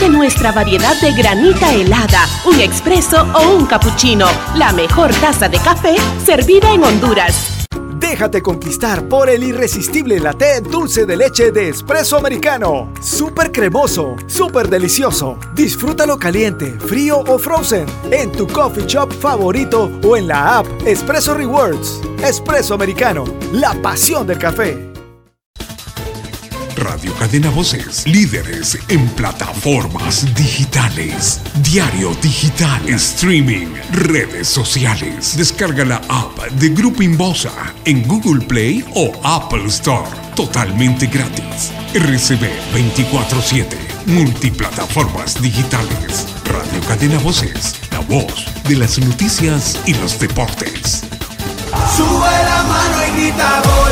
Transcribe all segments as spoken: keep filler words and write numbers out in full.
de nuestra variedad de granita helada, un expreso o un cappuccino. La mejor taza de café servida en Honduras. Déjate conquistar por el irresistible latte dulce de leche de Espresso Americano. Súper cremoso, súper delicioso. Disfrútalo caliente, frío o frozen en tu coffee shop favorito o en la app Espresso Rewards. Espresso Americano, la pasión del café. Radio Cadena Voces, líderes en plataformas digitales, diario digital, streaming, redes sociales. Descarga la app de Grupo Inbosa en Google Play o Apple Store, totalmente gratis. R C B veinticuatro siete, multiplataformas digitales. Radio Cadena Voces, la voz de las noticias y los deportes. Sube la mano y grita gol.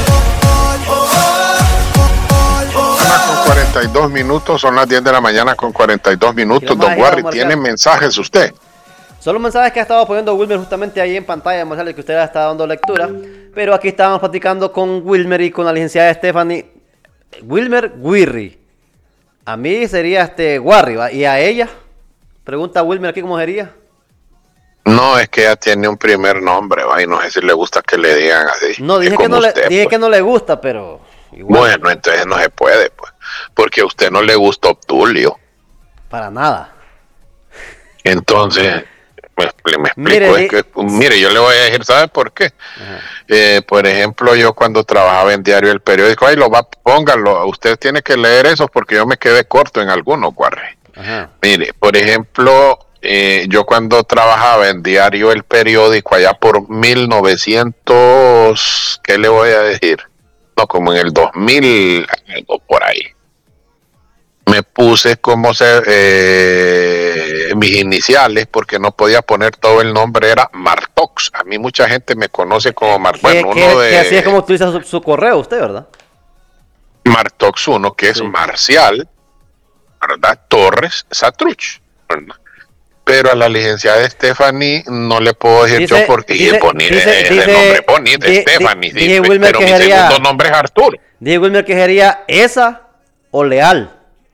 Con cuarenta y dos minutos, son las diez de la mañana con cuarenta y dos minutos. Don Warry, ¿tiene mensajes usted? Son los mensajes que ha estado poniendo Wilmer justamente ahí en pantalla, Marcelo, que usted ha estado dando lectura. Pero aquí estábamos platicando con Wilmer y con la licenciada Stephanie. Wilmer Guirri. A mí sería este Warry, ¿va? ¿Y a ella? Pregunta Wilmer aquí cómo sería. No, es que ella tiene un primer nombre, ¿va? Y no sé si le gusta que le digan así. No, dije, que no, usted, le, dije pues. que no le gusta, pero... igual. Bueno, entonces no se puede, pues. Porque a usted no le gusta Obdulio. Para nada. Entonces, me, me explico. Mire, es que, mire, yo le voy a decir, ¿sabe por qué? Eh, por ejemplo, yo cuando trabajaba en Diario El Periódico, ahí lo va, póngalo. Usted tiene que leer eso porque yo me quedé corto en algunos, Guarre. Mire, por ejemplo, eh, yo cuando trabajaba en Diario El Periódico, allá por mil novecientos, ¿qué le voy a decir? No, como en el dos mil, algo por ahí. Me puse como se, eh, mis iniciales porque no podía poner todo el nombre, era Martox. A mí mucha gente me conoce como Martox. Bueno, ¿Qué, uno de, que así es como utiliza su, su correo usted, ¿verdad? Martox uno, que sí. Es Marcial, ¿verdad? Torres Satruch, ¿verdad? Pero a la licenciada Stephanie no le puedo decir dice, yo porque dice, bonito, dice, el dice, nombre bonito, di, Stephanie, di, dice, Wilmer pero que mi sería, segundo nombre es Arturo. Dice Wilmer que sería esa o Leal.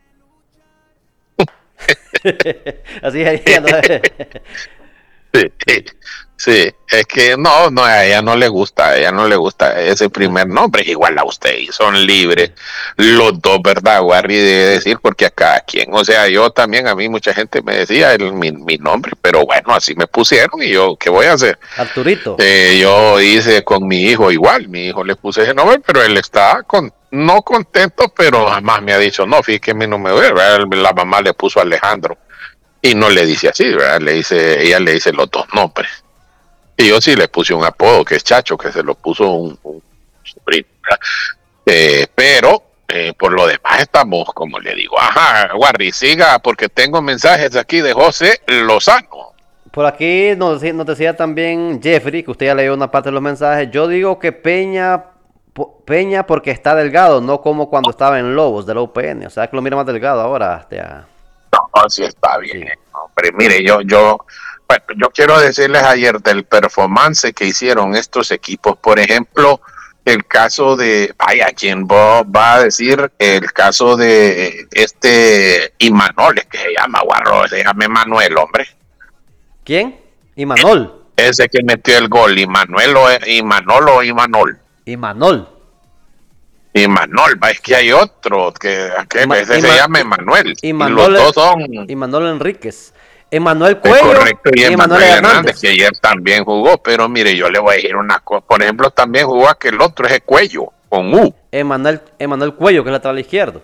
Así sería, ¿no? sí, sí, sí, es que no, no, a ella no le gusta, a ella no le gusta ese primer nombre, igual a usted, y son libres los dos, ¿verdad, Warry? De decir, porque a cada quien, o sea, yo también, a mí mucha gente me decía el, mi, mi nombre, pero bueno, así me pusieron, y yo, ¿qué voy a hacer? Arturito. Eh, yo hice con mi hijo igual, mi hijo le puse ese nombre, pero él está con, no contento, pero jamás me ha dicho, no, fíjate que a mí no me ve, ¿verdad? La mamá le puso Alejandro, y no le dice así, ¿verdad? Le dice, ella le dice los dos nombres. Y yo sí le puse un apodo que es Chacho, que se lo puso un, un sobrino, eh, pero eh, por lo demás estamos, como le digo, ajá, Warry, siga, porque tengo mensajes aquí de José Lozano. Por aquí nos, nos decía también Jeffrey, que usted ya leyó una parte de los mensajes. Yo digo que Peña, Peña porque está delgado, no como cuando estaba en Lobos del O P N, o sea que lo mira más delgado ahora. Hasta... No, sí está bien, sí. Hombre, mire, yo, yo... Bueno, yo quiero decirles ayer del performance que hicieron estos equipos. Por ejemplo, el caso de, vaya, ¿quién va, va a decir? El caso de este Imanol, que se llama Guarro, se llama Emanuel, hombre. ¿Quién? Imanol. Ese que metió el gol, Imanuel o Imanol o Imanol. Imanol. Imanol, va, es que hay otro que, que Ima, ese Ima, se llama Emanuel. Imanol, y los dos son Imanol Enríquez. Emanuel Cuello correcto, y, y Emanuel Hernández, Hernández, que ayer también jugó, pero mire, yo le voy a decir una cosa, por ejemplo, también jugó aquel otro, ese Cuello, con U. Emanuel, Emanuel Cuello, que es lateral izquierdo.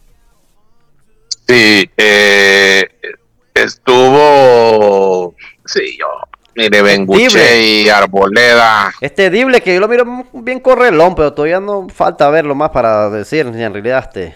Sí, eh, estuvo, sí, yo, mire, Benguche y Arboleda. Este Dible, que yo lo miro bien correlón, pero todavía no falta verlo más para decir, en realidad, este...